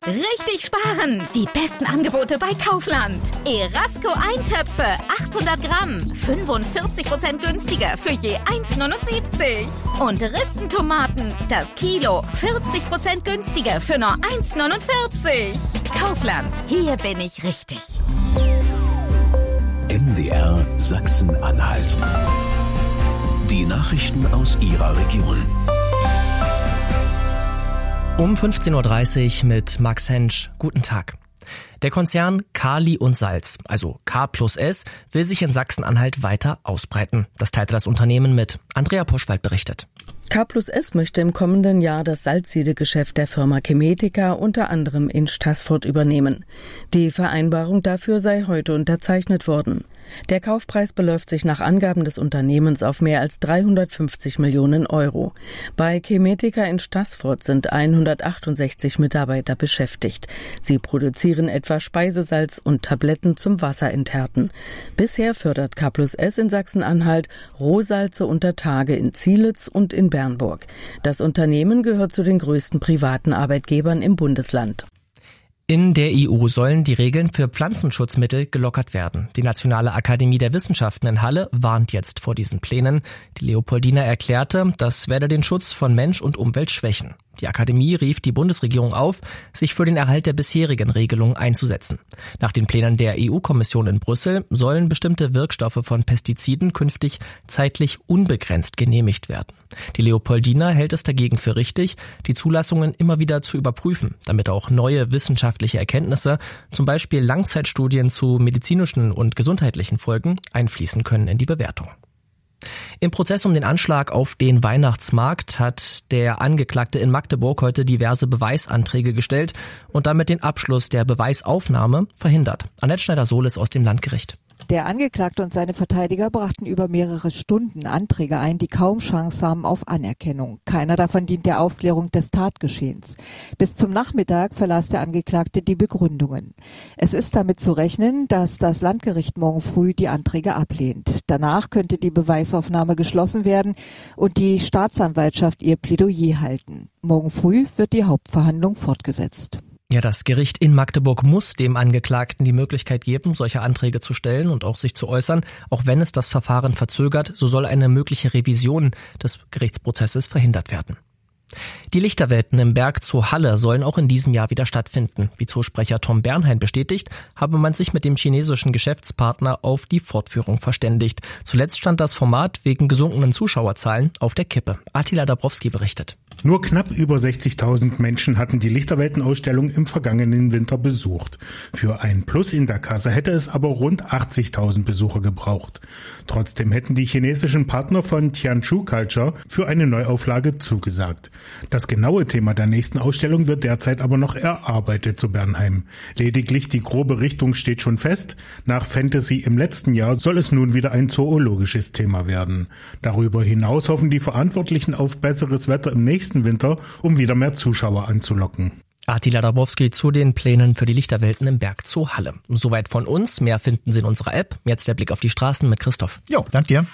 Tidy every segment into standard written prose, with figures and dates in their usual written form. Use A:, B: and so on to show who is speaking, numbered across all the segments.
A: Richtig sparen! Die besten Angebote bei Kaufland. Erasco Eintöpfe, 800 Gramm, 45% günstiger für je 1,79. Und Ristentomaten, das Kilo, 40% günstiger für nur 1,49. Kaufland, hier bin ich richtig.
B: MDR Sachsen-Anhalt. Die Nachrichten aus Ihrer Region.
C: Um 15.30 Uhr mit Max Hensch. Guten Tag. Der Konzern Kali und Salz, also K+S, will sich in Sachsen-Anhalt weiter ausbreiten. Das teilte das Unternehmen mit. Andrea Poschwald berichtet.
D: K+S möchte im kommenden Jahr das Salzsiedegeschäft der Firma Chemetica unter anderem in Staßfurt übernehmen. Die Vereinbarung dafür sei heute unterzeichnet worden. Der Kaufpreis beläuft sich nach Angaben des Unternehmens auf mehr als 350 Millionen Euro. Bei Chemetica in Staßfurt sind 168 Mitarbeiter beschäftigt. Sie produzieren etwa Speisesalz und Tabletten zum Wasserenthärten. Bisher fördert K+S in Sachsen-Anhalt Rohsalze unter Tage in Zielitz und in Bernburg. Das Unternehmen gehört zu den größten privaten Arbeitgebern im Bundesland.
C: In der EU sollen die Regeln für Pflanzenschutzmittel gelockert werden. Die Nationale Akademie der Wissenschaften in Halle warnt jetzt vor diesen Plänen. Die Leopoldina erklärte, das werde den Schutz von Mensch und Umwelt schwächen. Die Akademie rief die Bundesregierung auf, sich für den Erhalt der bisherigen Regelung einzusetzen. Nach den Plänen der EU-Kommission in Brüssel sollen bestimmte Wirkstoffe von Pestiziden künftig zeitlich unbegrenzt genehmigt werden. Die Leopoldina hält es dagegen für richtig, die Zulassungen immer wieder zu überprüfen, damit auch neue wissenschaftliche Erkenntnisse, zum Beispiel Langzeitstudien zu medizinischen und gesundheitlichen Folgen, einfließen können in die Bewertung. Im Prozess um den Anschlag auf den Weihnachtsmarkt hat der Angeklagte in Magdeburg heute diverse Beweisanträge gestellt und damit den Abschluss der Beweisaufnahme verhindert. Annette Schneider-Sohles aus dem Landgericht.
E: Der Angeklagte und seine Verteidiger brachten über mehrere Stunden Anträge ein, die kaum Chance haben auf Anerkennung. Keiner davon dient der Aufklärung des Tatgeschehens. Bis zum Nachmittag verlas der Angeklagte die Begründungen. Es ist damit zu rechnen, dass das Landgericht morgen früh die Anträge ablehnt. Danach könnte die Beweisaufnahme geschlossen werden und die Staatsanwaltschaft ihr Plädoyer halten. Morgen früh wird die Hauptverhandlung fortgesetzt.
C: Ja, das Gericht in Magdeburg muss dem Angeklagten die Möglichkeit geben, solche Anträge zu stellen und auch sich zu äußern. Auch wenn es das Verfahren verzögert, so soll eine mögliche Revision des Gerichtsprozesses verhindert werden. Die Lichterwelten im Berg zu Halle sollen auch in diesem Jahr wieder stattfinden. Wie Zoosprecher Tom Bernheim bestätigt, habe man sich mit dem chinesischen Geschäftspartner auf die Fortführung verständigt. Zuletzt stand das Format wegen gesunkenen Zuschauerzahlen auf der Kippe. Attila Dabrowski berichtet.
F: Nur knapp über 60.000 Menschen hatten die Lichterweltenausstellung im vergangenen Winter besucht. Für ein Plus in der Kasse hätte es aber rund 80.000 Besucher gebraucht. Trotzdem hätten die chinesischen Partner von Tianchu Culture für eine Neuauflage zugesagt. Das genaue Thema der nächsten Ausstellung wird derzeit aber noch erarbeitet, so Bernheim. Lediglich die grobe Richtung steht schon fest. Nach Fantasy im letzten Jahr soll es nun wieder ein zoologisches Thema werden. Darüber hinaus hoffen die Verantwortlichen auf besseres Wetter im nächsten Winter, um wieder mehr Zuschauer anzulocken.
C: Attila Dabrowski zu den Plänen für die Lichterwelten im Berg zu Halle. Soweit von uns. Mehr finden Sie in unserer App. Jetzt der Blick auf die Straßen mit Christoph.
G: Jo, danke dir.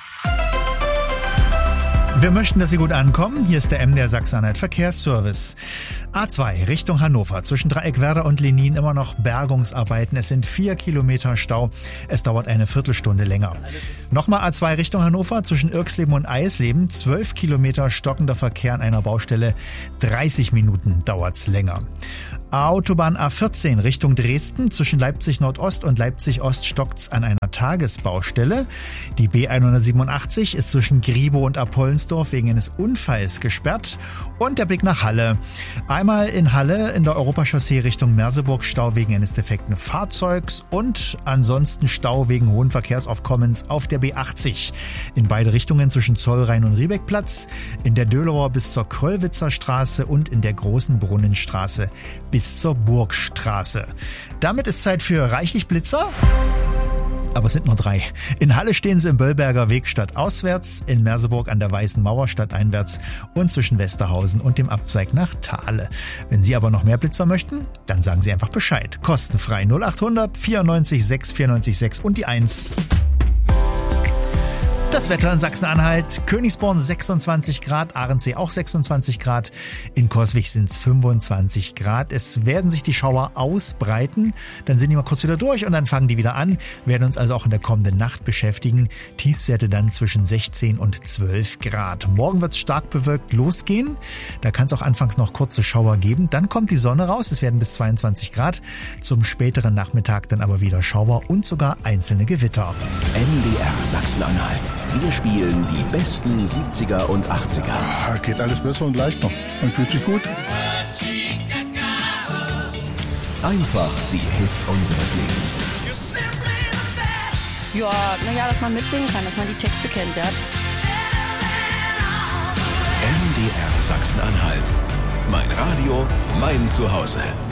G: Wir möchten, dass Sie gut ankommen. Hier ist der MDR Sachsen-Anhalt Verkehrsservice. A2 Richtung Hannover. Zwischen Dreieckwerder und Lenin immer noch Bergungsarbeiten. Es sind 4 Kilometer Stau. Es dauert eine Viertelstunde länger. Nochmal A2 Richtung Hannover. Zwischen Irxleben und Eisleben. 12 Kilometer stockender Verkehr an einer Baustelle. 30 Minuten dauert's länger. Autobahn A14 Richtung Dresden. Zwischen Leipzig Nordost und Leipzig Ost stockt's an einer Tagesbaustelle. Die B187 ist zwischen Griebow und Apollensdorf wegen eines Unfalls gesperrt. Und der Blick nach Halle. Einmal in Halle in der Europachaussee Richtung Merseburg Stau wegen eines defekten Fahrzeugs und ansonsten Stau wegen hohen Verkehrsaufkommens auf der B80. In beide Richtungen zwischen Zollrhein und Riebeckplatz, in der Döhlauer bis zur Kröllwitzer Straße und in der Großen Brunnenstraße bis zur Burgstraße. Damit ist Zeit für reichlich Blitzer. Aber es sind nur 3. In Halle stehen sie im Böllberger Weg stadtauswärts, in Merseburg an der Weißen Mauer stadteinwärts und zwischen Westerhausen und dem Abzweig nach Thale. Wenn Sie aber noch mehr Blitzer möchten, dann sagen Sie einfach Bescheid. Kostenfrei 0800 94 6 94 6 und die 1. Das Wetter in Sachsen-Anhalt: Königsborn 26 Grad, Ahrensee auch 26 Grad, in Coswig sind es 25 Grad. Es werden sich die Schauer ausbreiten, dann sind die mal kurz wieder durch und dann fangen die wieder an, werden uns also auch in der kommenden Nacht beschäftigen. Tiefstwerte dann zwischen 16 und 12 Grad. Morgen wird es stark bewölkt losgehen, da kann es auch anfangs noch kurze Schauer geben. Dann kommt die Sonne raus, es werden bis 22 Grad, zum späteren Nachmittag dann aber wieder Schauer und sogar einzelne Gewitter.
B: MDR Sachsen-Anhalt. Wir spielen die besten 70er und 80er.
H: Geht alles besser und leichter und fühlt sich gut.
B: Einfach die Hits unseres Lebens.
I: Ja, dass man mitsingen kann, dass man die Texte kennt, ja.
B: MDR Sachsen-Anhalt. Mein Radio, mein Zuhause.